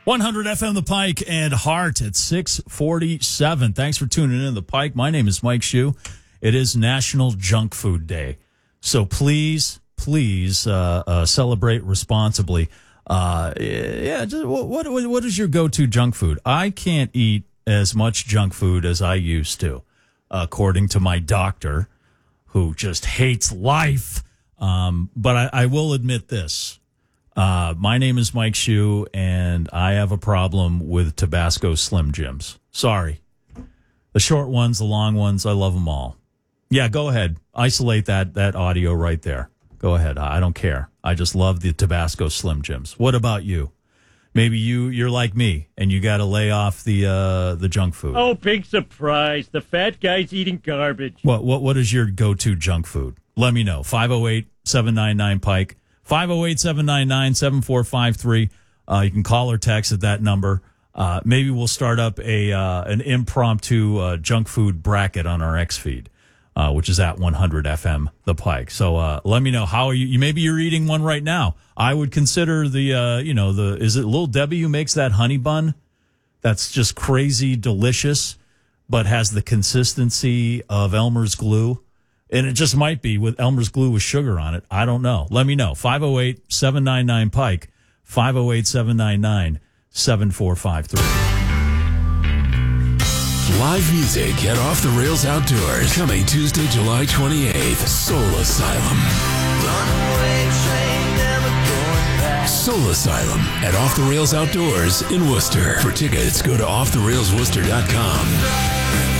100 FM The Pike and Heart at 6:47. Thanks for tuning in to The Pike. My name is Mike Shue. It is National Junk Food Day. So please celebrate responsibly. What is your go-to junk food? I can't eat as much junk food as I used to, according to my doctor, who just hates life. But I will admit this. My name is Mike Shue, and I have a problem with Tabasco Slim Jims. Sorry. The short ones, the long ones, I love them all. Yeah, go ahead. Isolate that audio right there. Go ahead. I don't care. I just love the Tabasco Slim Jims. What about you? Maybe you're like me, and you got to lay off the junk food. Oh, big surprise. The fat guy's eating garbage. What is your go-to junk food? Let me know. 508-799-PIKE. 508-799-7453. You can call or text at that number. Maybe we'll start up an impromptu junk food bracket on our X feed, which is at 100 FM The Pike. So let me know, how are you? Maybe you're eating one right now. I would consider is it Little Debbie who makes that honey bun? That's just crazy delicious, but has the consistency of Elmer's glue. And it just might be with Elmer's glue with sugar on it. I don't know. Let me know. 508-799-PIKE. 508-799-7453. Live music at Off the Rails Outdoors. Coming Tuesday, July 28th. Soul Asylum. Soul Asylum at Off the Rails Outdoors in Worcester. For tickets, go to offtherailsworcester.com.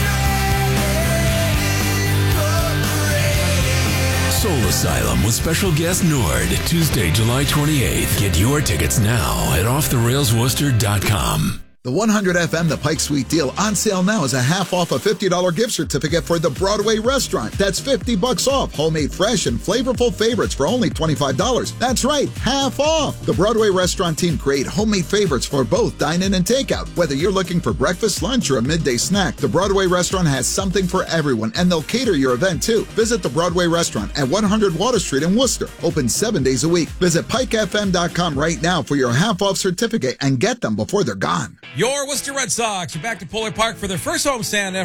Soul Asylum with special guest Nord, Tuesday, July 28th. Get your tickets now at offtherailsworcester.com. The 100 FM The Pike Sweet Deal on sale now is a half off a $50 gift certificate for the Broadway Restaurant. That's $50 off. Homemade, fresh, and flavorful favorites for only $25. That's right, half off. The Broadway Restaurant team create homemade favorites for both dine-in and takeout. Whether you're looking for breakfast, lunch, or a midday snack, the Broadway Restaurant has something for everyone, and they'll cater your event too. Visit the Broadway Restaurant at 100 Water Street in Worcester. Open 7 days a week. Visit pikefm.com right now for your half off certificate and get them before they're gone. Your Worcester Red Sox are back to Polar Park for their first homestand